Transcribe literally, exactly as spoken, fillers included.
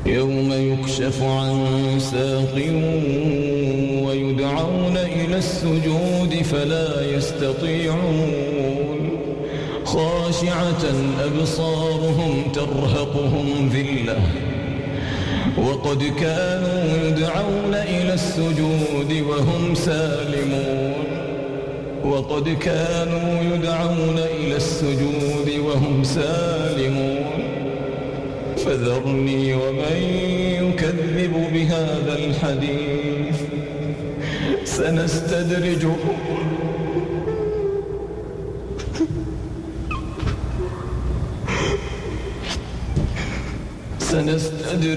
يوم يكشف عن ساق ويدعون إلى السجود فلا يستطيعون خاشعة أبصارهم ترهقهم ذلة وقد كانوا يدعون إلى السجود وهم سالمون وقد كانوا يدعون إلى السجود وهم سالمون فذرني ومن يكذب بهذا الحديث سنستدرجهم سنستدرجهم